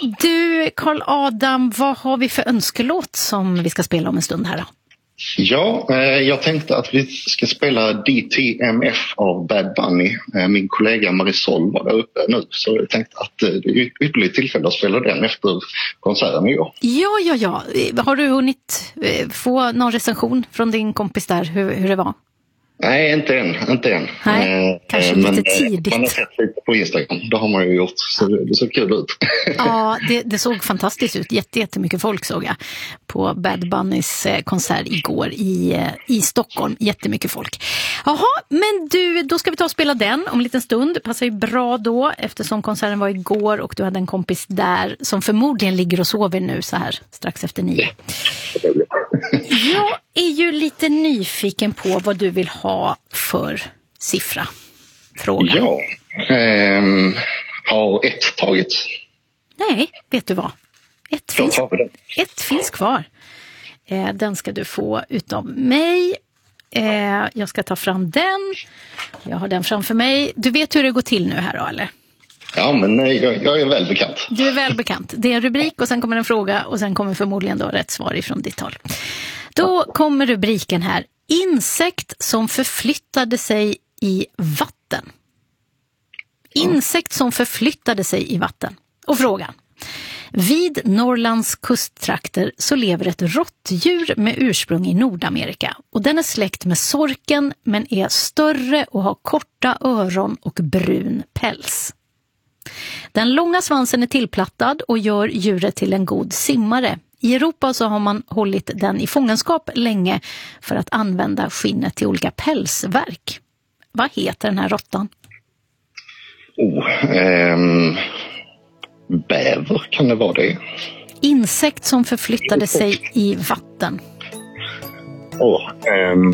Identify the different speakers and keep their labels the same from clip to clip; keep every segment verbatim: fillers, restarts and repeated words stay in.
Speaker 1: Du, Karl Adam, vad har vi för önskelåt som vi ska spela om en stund här då?
Speaker 2: Ja, eh, jag tänkte att vi ska spela D T M F av Bad Bunny. Eh, min kollega Marisol var där uppe nu, så jag tänkte att eh, det är ytterligare tillfälle att spela den efter konserten igår.
Speaker 1: Ja, ja, ja. Har du hunnit eh, få någon recension från din kompis där, hur, hur det var?
Speaker 2: Nej, inte än. Inte än.
Speaker 1: Nej, eh, kanske eh, lite men, tidigt.
Speaker 2: Man har sett lite på Instagram, det har man ju gjort, så det, det såg kul ut.
Speaker 1: Ja, det, det såg fantastiskt ut. Jätte, jättemycket folk såg jag på Bad Bunnys konsert igår i, i Stockholm. Jättemycket folk. Jaha, men du, då ska vi ta och spela den om en liten stund. Det passar ju bra då, eftersom konserten var igår och du hade en kompis där som förmodligen ligger och sover nu så här strax efter nio. Jag är ju lite nyfiken på vad du vill ha för siffra. Fråga.
Speaker 2: Ja, ehm, har ett tagits?
Speaker 1: Nej, vet du vad? Ett finns, ett finns kvar. Eh, den ska du få utav mig. Eh, jag ska ta fram den. Jag har den framför mig. Du vet hur det går till nu här då, eller?
Speaker 2: Ja, men nej, jag, jag är väl bekant.
Speaker 1: Du är väl bekant. Det är en rubrik och sen kommer en fråga och sen kommer förmodligen då rätt svar ifrån ditt håll. Då kommer rubriken här. Insekt som förflyttade sig i vatten. Insekt som förflyttade sig i vatten. Och frågan. Vid Norrlands kusttrakter så lever ett råttdjur med ursprung i Nordamerika. Och den är släkt med sorken men är större och har korta öron och brun päls. Den långa svansen är tillplattad och gör djuret till en god simmare. I Europa så har man hållit den i fångenskap länge för att använda skinnet till olika pälsverk. Vad heter den här råttan?
Speaker 2: Oh, ehm, bäver, kan det vara det?
Speaker 1: Insekt som förflyttade sig i vatten.
Speaker 2: Åh, oh, ehm...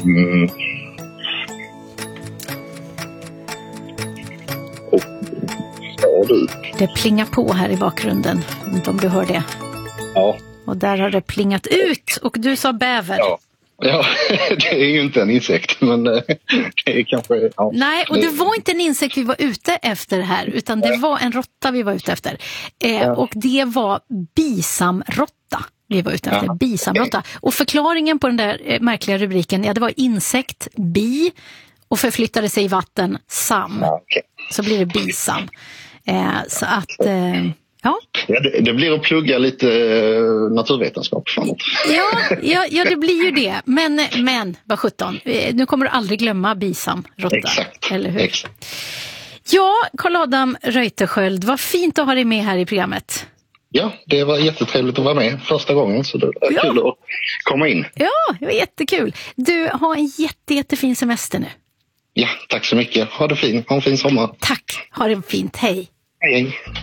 Speaker 2: oh, ja, du.
Speaker 1: Det plingar på här i bakgrunden, inte om du hör det.
Speaker 2: Ja.
Speaker 1: Och där har det plingat ut och du sa bäver.
Speaker 2: Ja, ja det är ju inte en insekt, men det är kanske... Ja.
Speaker 1: Nej, och det var inte en insekt vi var ute efter här, utan det var en råtta vi var ute efter. Eh, ja. Och det var bisamråtta vi var ute efter, ja. Bisamråtta. Och förklaringen på den där märkliga rubriken, ja det var insekt, bi och förflyttade sig i vatten, sam. Ja, okay. Så blir det bisam. Eh, så att... Eh, Ja.
Speaker 2: Ja, det, det blir att plugga lite uh, naturvetenskap framåt.
Speaker 1: Ja, ja, ja, det blir ju det. Men, men vad sjutton, nu kommer du aldrig glömma bisam råtta.
Speaker 2: Exakt.
Speaker 1: Eller hur?
Speaker 2: Exakt.
Speaker 1: Ja, Karl Adam Reuterskiöld, vad fint att ha dig med här i programmet.
Speaker 2: Ja, det var jättetrevligt att vara med första gången, så det var ja. kul att komma in.
Speaker 1: Ja, det var jättekul. Du, har en jätte, jättefin semester nu.
Speaker 2: Ja, tack så mycket. Ha det fint. Ha en fin sommar.
Speaker 1: Tack, ha det fint. Hej.
Speaker 2: Hej, hej.